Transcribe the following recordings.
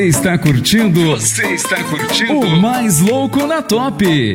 Você está curtindo o Mais Louco na Top.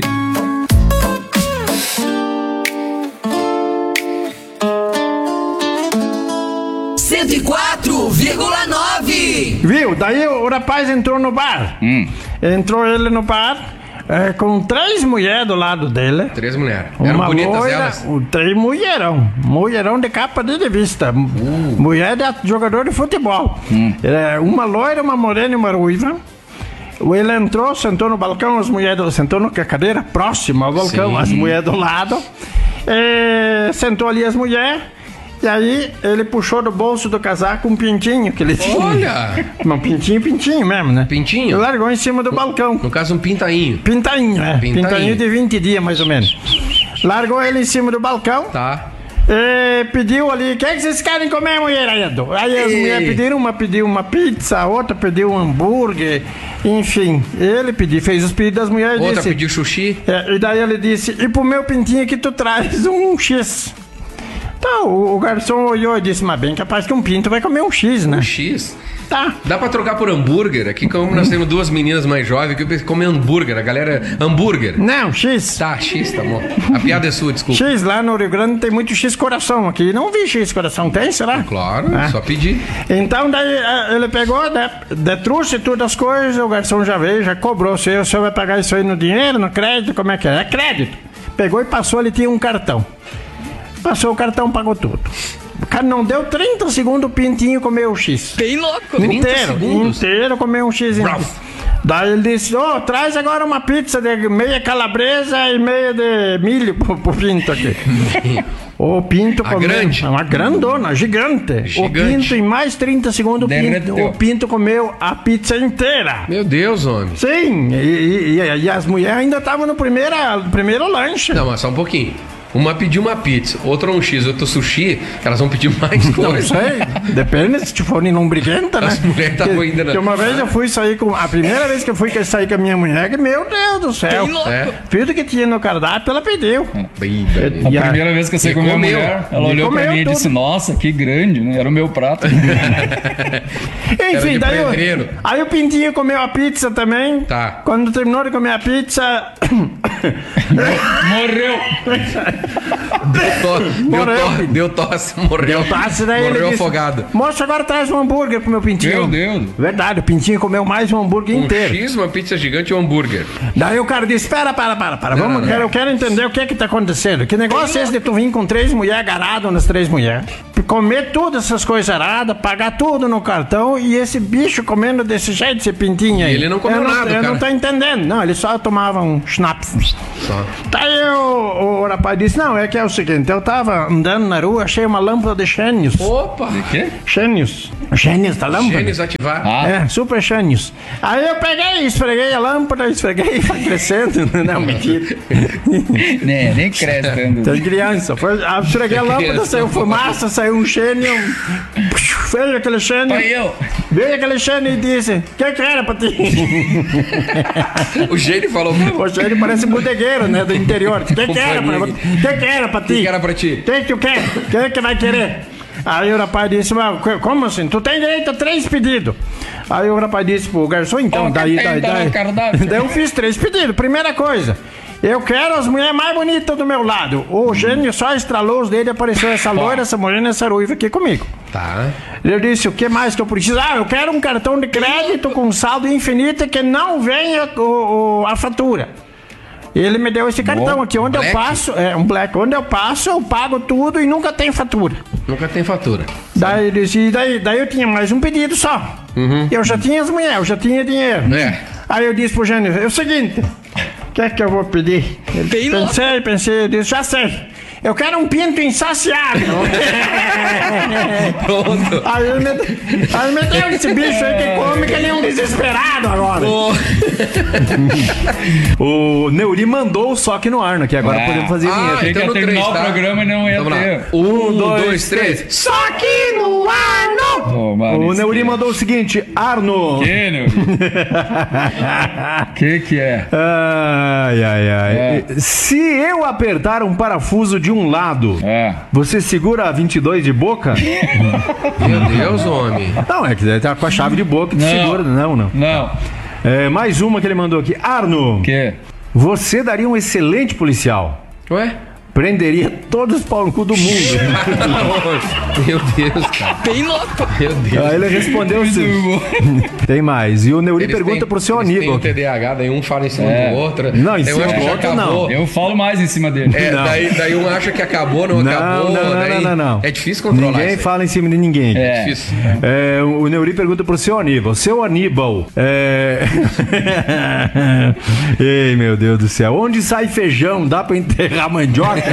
Viu? Daí o rapaz entrou no bar. Entrou ele no bar com 3 mulheres do lado dele. 3 mulheres. Eram bonitas loira, elas? 3 mulherão. Mulherão de capa de revista. Mulher de jogador de futebol. Uma loira, uma morena e uma ruiva. Ele entrou, sentou no balcão, as mulheres sentou na cadeira próxima ao balcão, Sim. as mulheres do lado. Sentou ali as mulheres. E aí ele puxou do bolso do casaco um pintinho que ele tinha. Olha! Um pintinho mesmo, né? Pintinho? E largou em cima do balcão. No caso, um pintainho. Pintainho, né? Pintainho de 20 dias, mais ou menos. Largou ele em cima do balcão. Tá. E pediu ali, o que vocês querem comer, mulherada? Aí as mulheres pediram, uma pediu uma pizza, a outra pediu um hambúrguer, enfim. Ele fez os pedidos das mulheres e Outra disse... pediu sushi. E daí ele disse, e pro meu pintinho que tu traz um X. Então, o garçom olhou e disse, mas bem capaz que um pinto vai comer um X, né? Um X? Tá. Dá pra trocar por hambúrguer? Aqui, como nós temos 2 meninas mais jovens que comem hambúrguer. A galera, hambúrguer. Não, X. Tá, X, tá bom. A piada é sua, desculpa. X lá no Rio Grande tem muito X coração aqui. Não vi X coração, tem, será? Claro, só pedir. Então daí ele pegou, trouxe todas as coisas, o garçom já veio, já cobrou. O senhor vai pagar isso aí no dinheiro, no crédito, como é que é? É crédito. Pegou e passou, ele tinha um cartão. Passou o cartão, pagou tudo. O cara não deu 30 segundos, o pintinho comeu o X. Bem louco. 30 segundos? Inteiro comeu um X. Daí ele disse, traz agora uma pizza de meia calabresa e meia de milho pro pinto aqui. O pinto comeu... grande? Uma grandona, gigante. O pinto, em mais 30 segundos, o pinto comeu a pizza inteira. Meu Deus, homem. Sim, e as mulheres ainda estavam no primeiro lanche. Não, mas só um pouquinho. Uma pediu uma pizza, outra um X, outra sushi, elas vão pedir mais coisa. Não sei, depende se forem lombriguenta, né? As mulheres estavam ainda... Porque uma vez eu fui sair com... A primeira vez que eu fui sair com a minha mulher, que, meu Deus do céu. Tudo que tinha no cardápio, ela pediu. A primeira vez que eu saí com a minha mulher, ela olhou pra mim e disse, nossa, que grande, né? Era o meu prato. Enfim, daí aí o pintinho comeu a pizza também. Tá. Quando terminou de comer a pizza... Morreu. Deu tosse, morreu. Daí morreu ele disse, afogado. Moço, agora traz um hambúrguer pro meu pintinho. Meu Deus. Verdade, o pintinho comeu mais um hambúrguer inteiro. Um X, uma pizza gigante e um hambúrguer. Daí o cara disse, para. Eu quero entender o que é que tá acontecendo. Que negócio é esse de tu vir com 3 mulheres agarrado nas 3 mulheres? Comer todas essas coisas aradas, pagar tudo no cartão e esse bicho comendo desse jeito, esse pintinho aí. Ele não comeu nada, Eu cara. não tô entendendo. Não, ele só tomava um schnapps. Só. Daí o rapaz disse, não, é que é o seguinte, eu tava andando na rua, achei uma lâmpada de Xênios. Opa! De quê? Xênios da lâmpada. Gênios ativar. É, super Xênios. Aí eu peguei, esfreguei a lâmpada, foi crescendo. Não, mentira. Nem cresce tanto. Tem criança. Esfreguei a lâmpada, saiu fumaça, saiu um Xênio. Veio aquele Xênio. Veio aquele Xênio e disse, o que era pra ti? O gênio falou... O Xênio parece bodegueiro, né, do interior. O que era pra ti? O que era pra ti? O que tu quer? Quem é que vai querer? Aí o rapaz disse, mas como assim? Tu tem direito a 3 pedidos. Aí o rapaz disse pro garçom, então, daí eu fiz 3 pedidos. Primeira coisa, eu quero as mulheres mais bonitas do meu lado. O gênio só estralou os dedos e apareceu essa loira, essa morena, essa ruiva aqui comigo. Tá. Eu disse, o que mais que eu preciso? Eu quero um cartão de crédito com saldo infinito que não venha a fatura. Ele me deu esse cartão aqui, onde black? eu passo, um black, onde eu passo, eu pago tudo e nunca tem fatura. Nunca tem fatura. Daí ele disse, daí eu tinha mais um pedido só. Eu já tinha as mulheres, eu já tinha dinheiro. Aí eu disse pro Gênio, é o seguinte, o que é que eu vou pedir? Pensei, eu disse, já sei. Eu quero um pinto insaciável. Pronto. Aí me deu esse bicho aí que come que nem um desesperado agora. O Neuri mandou só que no ar, né? Que agora podemos fazer vinheta. Achei que ia terminar o programa e não ia ter. 1, 2, 3. Só que no Arno! O Neuri mandou o seguinte, Arno. Que, Neuri? Que é? Ai. Se eu apertar um parafuso de um lado, você segura a 22 de boca? Meu Deus, homem. Não, é que tá com a chave de boca que segura. Não. Mais uma que ele mandou aqui. Arno, você daria um excelente policial. Ué? Prenderia todos os pau no cu do mundo. Meu Deus, cara. Bem louco. Meu Deus. Aí ele respondeu assim. Tem mais. E o Neuri pergunta pro seu amigo. Tem o TDAH, daí um fala em cima do outro. Não, em cima do outro não. Eu falo mais em cima dele. Daí um acha que acabou, não acabou. Não. É difícil controlar. Ninguém fala em cima de ninguém. É difícil. O Neuri pergunta pro seu Aníbal. Seu Aníbal, Ei, meu Deus do céu. Onde sai feijão? Dá pra enterrar mandioca?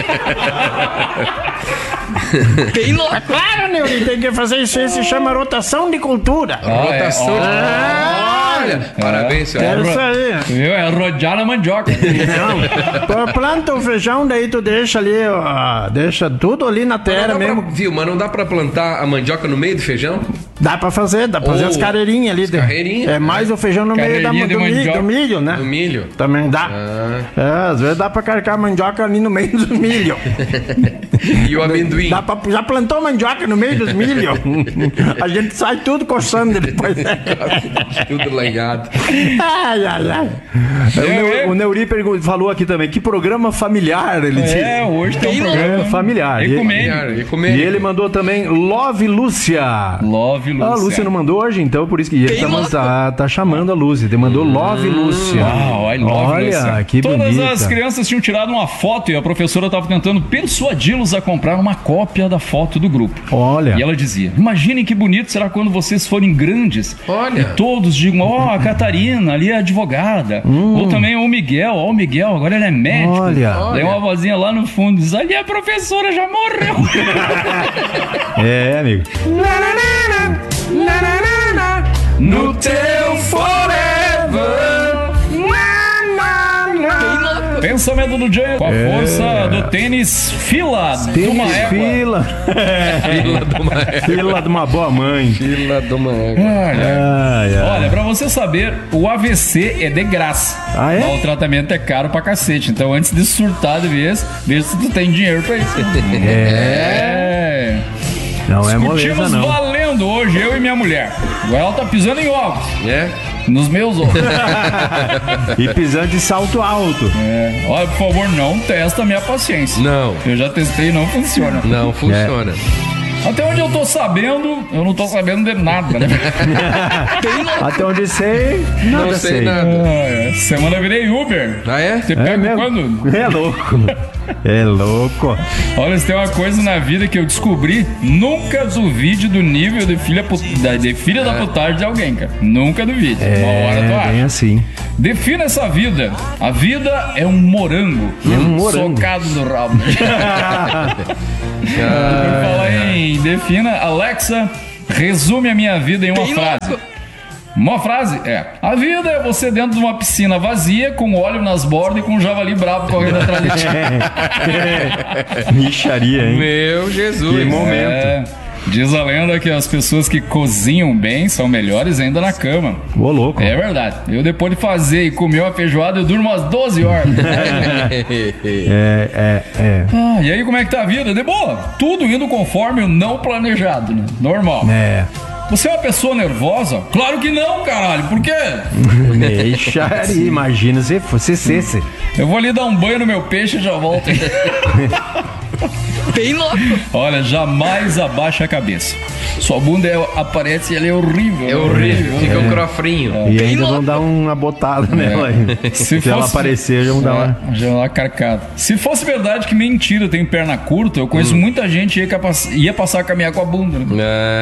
Bem louco. É claro, Neuri, tem que fazer isso. Isso se chama rotação de cultura. Rotação de Olha, parabéns, senhor. É isso aí. É rodear na mandioca. Não, planta o feijão, daí tu deixa ali, deixa tudo ali na terra mesmo. Mas não dá pra plantar a mandioca no meio do feijão? Dá pra fazer as carreirinhas ali. Carreirinhas. É mais o feijão no meio do milho, né? Do milho. Também dá. Às vezes dá pra carregar a mandioca ali no meio dos milho. E o amendoim? Já plantou mandioca no meio dos milho? A gente sai tudo coçando depois. Tudo langado. Ai. O Neuri falou aqui também, que programa familiar ele disse. Hoje tem um programa familiar. E ele mandou também Love Lúcia. A Lúcia não mandou hoje, então por isso que ele tá chamando a Lúcia. Ele mandou Love Lúcia. Olha, que bonita. Todas as crianças tinham tirado uma foto e a professora estava tentando persuadi-los a comprar uma cópia da foto do grupo. Olha. E ela dizia: imaginem que bonito será quando vocês forem grandes. Olha. E todos digam: a Catarina, ali é advogada. Ou também o Miguel, agora ele é médico. Olha. Daí uma vozinha lá no fundo diz: ali a professora já morreu. Amigo. No teu forever. Pensamento do Jay com a força do tênis fila de uma égua. Fila de uma boa mãe. Fila de uma égua. Olha, pra você saber, o AVC é de graça. Mas o tratamento é caro pra cacete. Então antes de surtar de vez, veja se tu tem dinheiro pra isso. Não é moleza, Discutimos não. valendo hoje, eu e minha mulher. Agora ela tá pisando em ovos. Nos meus ovos. E pisando de salto alto. Olha, por favor, não testa a minha paciência. Não. Eu já testei e não funciona. Não funciona. Até onde eu tô sabendo, eu não tô sabendo de nada, né? Até onde sei, não sei nada. Semana eu virei Uber. Você pega quando? É louco. É louco. Olha, se tem uma coisa na vida que eu descobri: nunca duvide do nível de filha da putagem de alguém, cara. Nunca duvide. Uma hora tu acha. Bem assim. Defina essa vida. A vida é um morango. Socado no rabo. Por falar em defina, Alexa, resume a minha vida em uma frase. Uma frase a vida é você dentro de uma piscina vazia, com óleo nas bordas e com um javali bravo correndo atrás de ti. Mixaria, hein? Meu Jesus. Que momento. Diz a lenda que as pessoas que cozinham bem são melhores ainda na cama. Ô, louco. É verdade. Eu, depois de fazer e comer uma feijoada, eu durmo umas 12 horas. E aí, como é que tá a vida? De boa. Tudo indo conforme o não planejado, né? Normal. Você é uma pessoa nervosa? Claro que não, caralho. Por quê? Mexaria. Imagina se fosse esse. Eu vou ali dar um banho no meu peixe e já volto. Bem louco. Olha, jamais abaixa a cabeça. Sua bunda aparece e ela é horrível. É horrível. Fica um crofrinho. E ainda vão dar uma botada nela aí. Se ela aparecer, já vão dar uma carcada. Se fosse verdade que mentira tem perna curta, eu conheço muita gente que ia passar a caminhar com a bunda. Né?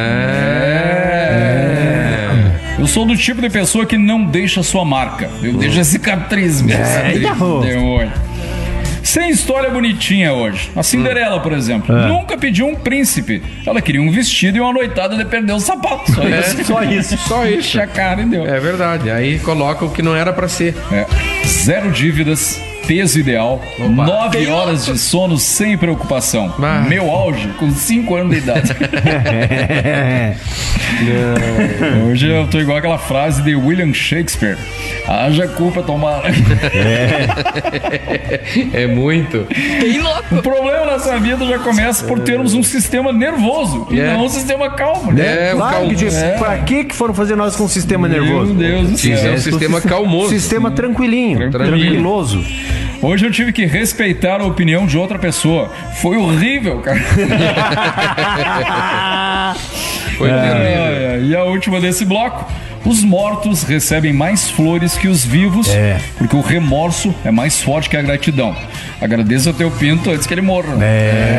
Eu sou do tipo de pessoa que não deixa sua marca. Eu deixo a cicatriz mesmo. Demônio. Sem história bonitinha hoje. A Cinderela, por exemplo, nunca pediu um príncipe. Ela queria um vestido e uma noitada de perder o sapato. Só isso. Só isso. A cara e deu. É verdade. Aí coloca o que não era pra ser. Zero dívidas, peso ideal, 9 horas de sono sem preocupação. Meu auge, com 5 anos de idade. Hoje eu tô igual aquela frase de William Shakespeare. Haja culpa tomar. É muito. Bem louco. O problema nessa vida já começa por termos um sistema nervoso e não um sistema calmo, né? O Claro que, pra que foram fazer nós com um sistema nervoso? Meu Deus do céu. É um sistema calmoso. Sistema tranquilinho, tranquiloso. Hoje eu tive que respeitar a opinião de outra pessoa. Foi horrível, cara. Foi terrível. E a última desse bloco. Os mortos recebem mais flores que os vivos, porque o remorso é mais forte que a gratidão. Agradeça ao teu pinto antes que ele morra.